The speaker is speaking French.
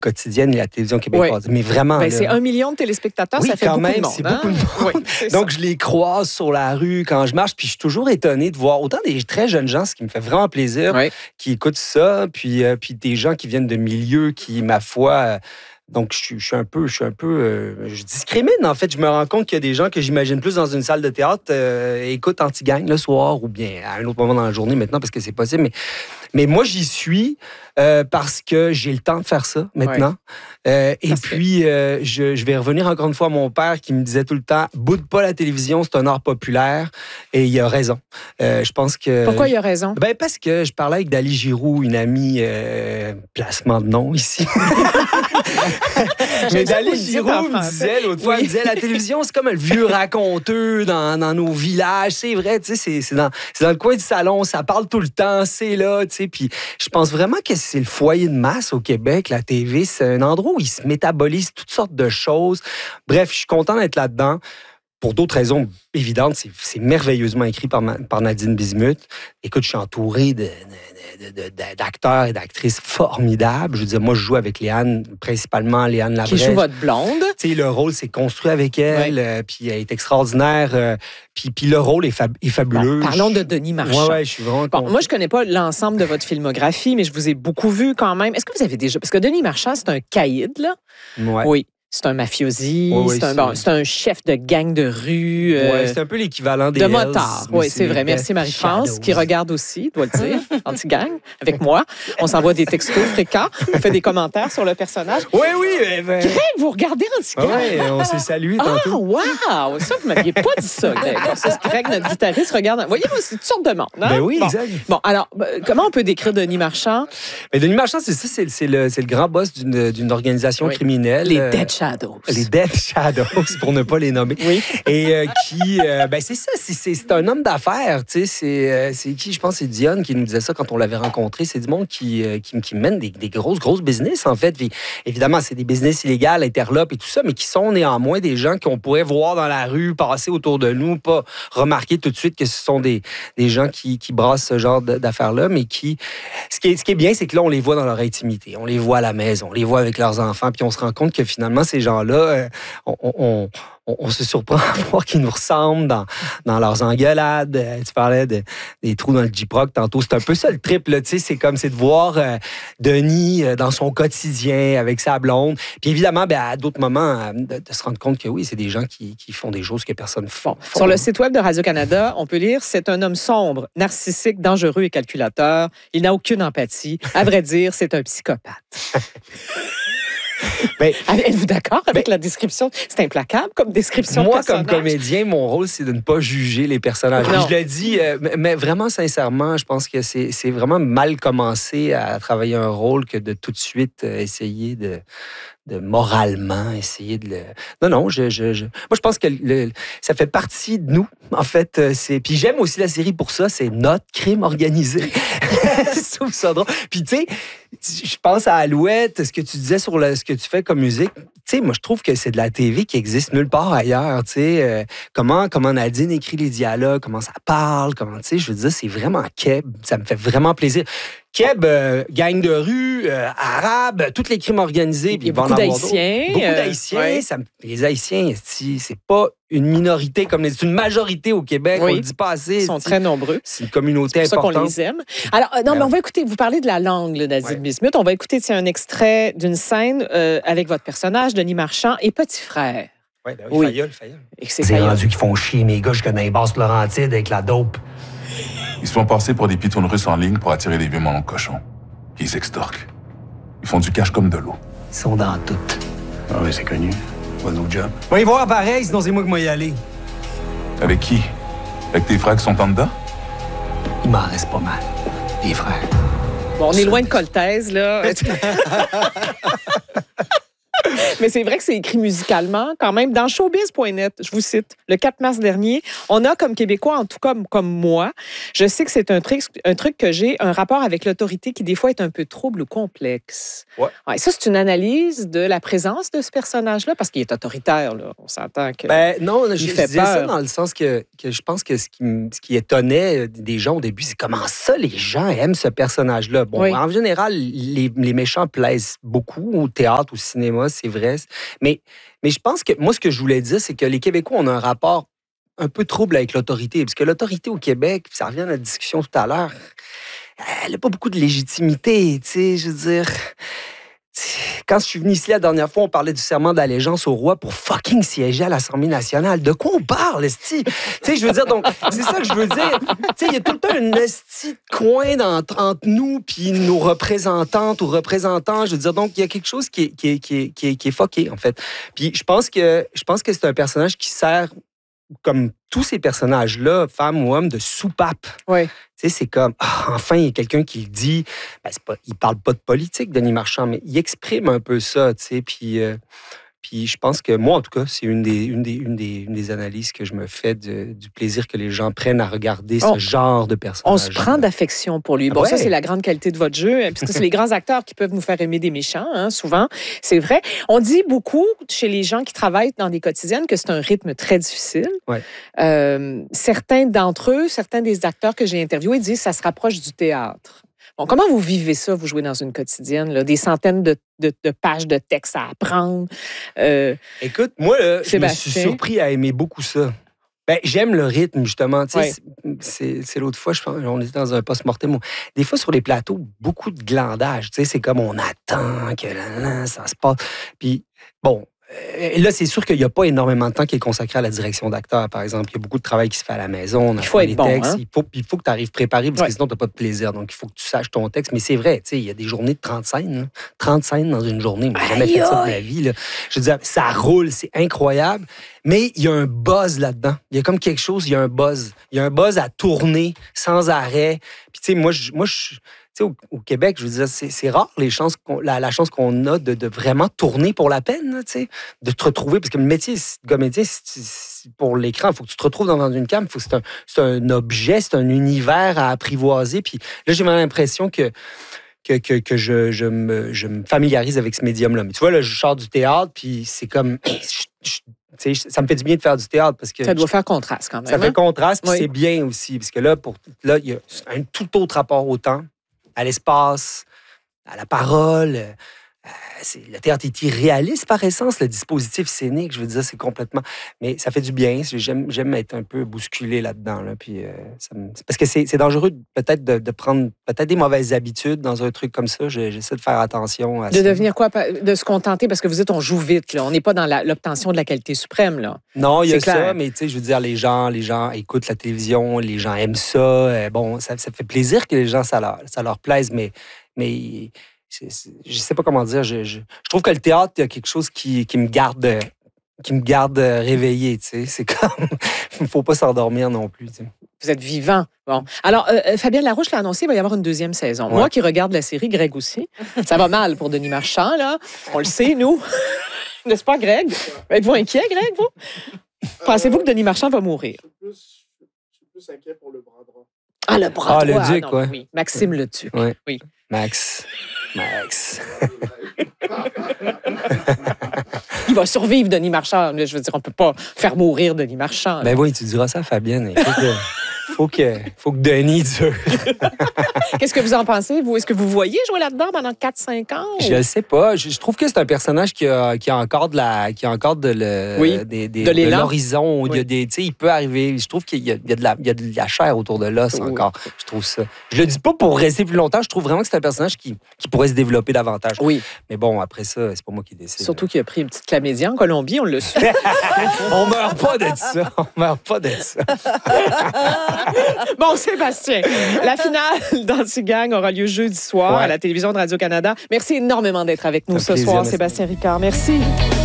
quotidienne et la télévision québécoise. Mais vraiment. Ben, c'est 1 million de téléspectateurs, ça fait beaucoup de monde. C'est beaucoup de monde. Oui, donc, je les croise sur la rue quand je marche, puis je suis toujours étonné de voir autant des très jeunes gens, ce qui me fait vraiment plaisir, qui écoutent ça, puis des gens qui viennent de milieux qui, ma foi... Donc, je discrimine, en fait. Je me rends compte qu'il y a des gens que j'imagine plus dans une salle de théâtre écoutent Anti-Gang le soir ou bien à un autre moment dans la journée maintenant parce que c'est possible. Mais moi, j'y suis parce que j'ai le temps de faire ça maintenant. Je vais revenir encore une fois à mon père qui me disait tout le temps « Boude pas la télévision, c'est un art populaire. » Et il a raison. Je pense que... Pourquoi il a raison? Ben parce que je parlais avec Dali Giroux, une amie, placement de nom ici. Mais Dali Giroux me disait l'autre fois, elle disait la télévision, c'est comme le vieux raconteur dans nos villages. C'est vrai, tu sais, c'est dans le coin du salon, ça parle tout le temps, c'est là, tu sais. Puis je pense vraiment que c'est le foyer de masse au Québec, la TV. C'est un endroit où il se métabolise toutes sortes de choses. Bref, je suis content d'être là-dedans. Pour d'autres raisons évidentes, c'est merveilleusement écrit par Nadine Bismuth. Écoute, je suis entouré d'acteurs et d'actrices formidables. Je veux dire, moi, je joue avec Léane, principalement Léane Labrèche. Qui joue votre blonde. Tu sais, le rôle s'est construit avec elle, puis elle est extraordinaire. Puis le rôle est fabuleux. Bon, parlons de Denis Marchand. Oui, je suis vraiment content. Moi, je connais pas l'ensemble de votre filmographie, mais je vous ai beaucoup vu quand même. Est-ce que vous avez déjà... Parce que Denis Marchand, c'est un caïd, là. Ouais. Oui. C'est un mafiosi, c'est un chef de gang de rue. C'est un peu l'équivalent des de motard. Oui, c'est vrai. Merci Marie-France, qui regarde aussi, dois le dire, anti-gang, avec moi. On s'envoie des textos fréquents, on fait des commentaires sur le personnage. Oui. Greg, vous regardez anti-gang? Oui, on s'est salué tantôt. Ah, wow! Ça, vous m'aviez pas dit ça, Greg. Greg, notre guitariste, regarde. Voyez, c'est toutes sortes de monde. Hein? Ben oui, exact. Bon, alors, comment on peut décrire Denis Marchand? Denis Marchand, c'est ça, c'est le grand boss d'une organisation criminelle. Les Dead Shadows. Les Dead Shadows, pour ne pas les nommer. Oui. Et c'est ça, c'est un homme d'affaires, tu sais, c'est qui, je pense, c'est Dionne qui nous disait ça quand on l'avait rencontré. C'est du monde qui mène des grosses business, en fait. Puis, évidemment, c'est des business illégaux, interlopes et tout ça, mais qui sont néanmoins des gens qu'on pourrait voir dans la rue, passer autour de nous, pas remarquer tout de suite que ce sont des gens qui brassent ce genre d'affaires-là, mais qui... Ce qui est bien, c'est que là, on les voit dans leur intimité. On les voit à la maison, on les voit avec leurs enfants, puis on se rend compte que finalement, ces gens-là, on se surprend à voir qu'ils nous ressemblent dans leurs engueulades. Tu parlais des trous dans le J-Proc tantôt. C'est un peu ça le trip, là, tu sais. C'est de voir Denis dans son quotidien avec sa blonde. Puis évidemment, à d'autres moments, de se rendre compte que oui, c'est des gens qui font des choses que personne ne fait. Sur le site web de Radio-Canada, on peut lire « C'est un homme sombre, narcissique, dangereux et calculateur. Il n'a aucune empathie. À vrai dire, c'est un psychopathe. » Êtes-vous d'accord avec la description? C'est implacable comme description. Moi, comme comédien, mon rôle, c'est de ne pas juger les personnages. Je le dis, mais vraiment sincèrement, je pense que c'est vraiment mal commencer à travailler un rôle que de tout de suite essayer de moralement essayer de le... Non, moi, je pense que ça fait partie de nous, en fait. Puis j'aime aussi la série pour ça, c'est notre crime organisé. Je trouve ça drôle. Puis tu sais, je pense à Alouette, ce que tu disais sur ce que tu fais comme musique. Tu sais, moi, je trouve que c'est de la TV qui existe nulle part ailleurs. Tu sais, comment Nadine écrit les dialogues, comment ça parle, comment, tu sais, je veux dire, c'est vraiment Keb. Ça me fait vraiment plaisir. Keb, gang de rue, arabe, tous les crimes organisés. Il y a beaucoup d'Haïtiens. Beaucoup d'Haïtiens. Ouais. Les Haïtiens, c'est pas une minorité, c'est une majorité au Québec. On le dit pas assez. Ils sont très nombreux. C'est une communauté importante. C'est pour ça qu'on les aime. Alors, mais on va écouter, vous parlez de la langue, Nadine Bismuth. On va écouter un extrait d'une scène avec votre personnage, Denis Marchand, et Petit Frère. Oui, Fayolle. C'est rendu qu'ils font chier mes gars jusque dans les basses Laurentides avec la dope. Ils se font passer pour des pitounes russes en ligne pour attirer des vieux molons cochons. Puis ils s'extorquent. Ils font du cash comme de l'eau. Ils sont dans tout. Ah oui, c'est connu. Pas nos jobs. Va y voir pareil, sinon c'est moi qui vais y aller. Avec qui? Avec tes frères qui sont en dedans? Il m'en reste pas mal. Des frères. Bon, on est loin de Coltèse, là. Mais c'est vrai que c'est écrit musicalement quand même. Dans showbiz.net, je vous cite, le 4 mars dernier, on a comme Québécois, en tout cas comme moi, je sais que c'est un truc que j'ai, un rapport avec l'autorité qui des fois est un peu trouble ou complexe. Ouais, ça, c'est une analyse de la présence de ce personnage-là, parce qu'il est autoritaire, là. On s'entend que... Non, je disais ça dans le sens que je pense que ce qui étonnait des gens au début, c'est comment ça les gens aiment ce personnage-là. Bon, en général, les méchants plaisent beaucoup au théâtre, au cinéma, c'est vrai. Mais je pense que moi, ce que je voulais dire, c'est que les Québécois, on a un rapport un peu trouble avec l'autorité. Parce que l'autorité au Québec, ça revient à la discussion tout à l'heure, elle n'a pas beaucoup de légitimité, tu sais, je veux dire... Quand je suis venu ici la dernière fois, on parlait du serment d'allégeance au roi pour fucking siéger à l'Assemblée nationale. De quoi on parle, esti? Tu sais, je veux dire, donc, c'est ça que je veux dire. Tu sais, il y a tout le temps un esti de coin entre nous puis nos représentantes ou représentants. Je veux dire, donc, il y a quelque chose qui est fucké, en fait. Puis je pense que c'est un personnage qui sert, comme tous ces personnages-là, femmes ou hommes, de soupape. Oui. Tu sais, c'est comme, enfin, il y a quelqu'un qui le dit. Il parle pas de politique, Denis Marchand, mais il exprime un peu ça, tu sais. Puis je pense que moi, en tout cas, c'est une des analyses que je me fais du plaisir que les gens prennent à regarder ce genre de personnage. On se prend d'affection pour lui. Bon, ça, c'est la grande qualité de votre jeu, puisque c'est les grands acteurs qui peuvent nous faire aimer des méchants, hein, souvent. C'est vrai. On dit beaucoup chez les gens qui travaillent dans des quotidiennes que c'est un rythme très difficile. Ouais. Certains d'entre eux, certains des acteurs que j'ai interviewés disent que ça se rapproche du théâtre. Bon, comment vous vivez ça, vous jouez dans une quotidienne, là, des centaines de pages de textes à apprendre? Écoute, moi, là, je me suis surpris à aimer beaucoup ça. J'aime le rythme, justement. Tu sais, c'est l'autre fois, je pense, on était dans un post-mortem. Des fois, sur les plateaux, beaucoup de glandage. Tu sais, c'est comme on attend que ça se passe. Puis, bon... là, c'est sûr qu'il n'y a pas énormément de temps qui est consacré à la direction d'acteur, par exemple. Il y a beaucoup de travail qui se fait à la maison. Il faut être bon, textes. Hein? Il faut que tu arrives préparé, parce que sinon, tu n'as pas de plaisir. Donc, il faut que tu saches ton texte. Mais c'est vrai, il y a des journées de 30 scènes. Là. 30 scènes dans une journée. Moi, j'ai jamais fait ça de ma vie. Là. Je veux dire, ça roule, c'est incroyable. Mais il y a un buzz là-dedans. Il y a comme quelque chose, il y a un buzz. Il y a un buzz à tourner sans arrêt. Puis, tu sais, moi, je au Québec, je veux dire, c'est rare la chance qu'on a de vraiment tourner pour la peine, là, de te retrouver. Parce que le métier, comédien, pour l'écran, il faut que tu te retrouves devant une cam. C'est un objet, c'est un univers à apprivoiser. Puis là, j'ai vraiment l'impression que je me familiarise avec ce médium-là. Mais tu vois, là, je sors du théâtre, puis c'est comme... ça me fait du bien de faire du théâtre parce que... Ça doit faire contraste quand même. Ça fait contraste, puis c'est bien aussi. Parce que là, il y a un tout autre rapport au temps, à l'espace, à la parole. Le théâtre est irréaliste par essence, le dispositif scénique, je veux dire, c'est complètement... Mais ça fait du bien, j'aime être un peu bousculé là-dedans. Là, puis, parce que c'est dangereux peut-être de prendre peut-être des mauvaises habitudes dans un truc comme ça. J'essaie de faire attention à ça. De devenir quoi? De se contenter, parce que vous dites on joue vite, là. On n'est pas dans l'obtention de la qualité suprême. Là. Non, il y a ça, mais tu sais, je veux dire, les gens écoutent la télévision, les gens aiment ça. Bon, ça fait plaisir que les gens, ça leur plaise, mais je sais pas comment dire. Je trouve que le théâtre, il y a quelque chose qui me garde réveillé. Tu sais, c'est comme, il faut pas s'endormir non plus. Tu sais. Vous êtes vivant. Bon. Alors, Fabienne Larouche l'a annoncé, il va y avoir une deuxième saison. Ouais. Moi qui regarde la série, Greg aussi. Ça va mal pour Denis Marchand, là. On le sait, nous. N'est-ce pas, Greg? Êtes-vous inquiet, Greg, vous? Pensez-vous que Denis Marchand va mourir? Je suis plus inquiet pour le bras droit. Ah, le bras droit. Le Duc, oui. Maxime le Duc. Ouais. Oui. Max. Il va survivre, Denis Marchand. Je veux dire, on ne peut pas faire mourir Denis Marchand. Ben oui, tu diras ça à Fabienne. Faut que Denis dure. Qu'est-ce que vous en pensez, vous? Est-ce que vous voyez jouer là-dedans pendant 4-5 ans? Je ne sais pas. Je trouve que c'est un personnage qui a encore de l'horizon. Oui. Il peut arriver. Je trouve qu'il y a de la chair autour de l'os encore. Je trouve ça. Je le dis pas pour rester plus longtemps. Je trouve vraiment que c'est un personnage qui pourrait se développer davantage. Oui. Mais bon, après ça, c'est pas moi qui décide. Surtout qu'il a pris une petite chlamydia en Colombie, on l'a su. On meurt pas de ça. Bon, Sébastien, la finale d'Anti-Gang aura lieu jeudi soir à la télévision de Radio-Canada. Merci énormément d'être avec nous ce soir, Sébastien Ricard. Merci.